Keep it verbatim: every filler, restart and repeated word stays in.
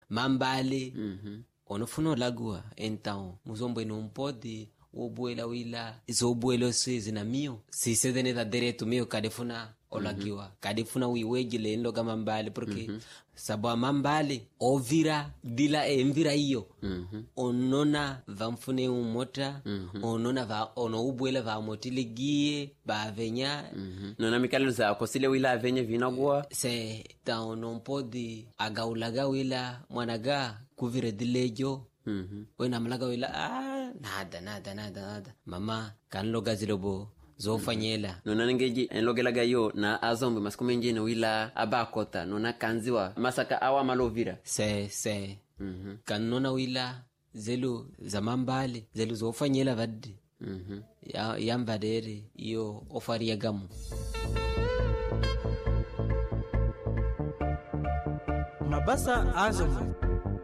mambale mhm onofuna lagua então muzombo inompodi obuela wila izobuelo sizi na mio sisede da direto mio kadefuna olagiwa mm-hmm. kadefuna wiwejile ndo kama mbali porque mm-hmm. sabwa mambali ovira dila emvira hiyo mm-hmm. onona vamfune umota mm-hmm. onona va ono ubuela va motiligie ba venya mm-hmm. nona mikalo za kosile wila venye vinagwa se ta onompodi agaulaga wila mwanaga kuvire dilejo mhm wena mlaga wila ah nada nada nada nada mama kanloga zilobo zofanyela mm-hmm. nona ngeji enlogelaga yo na azombe masikumenjene wila abakota nona kanziwa masaka awa malovira se se mhm kanona wila zelu zamambali zelu zofanyela vaddi mhm ya yambadere iyo ofaria gamu Mabasa Azombe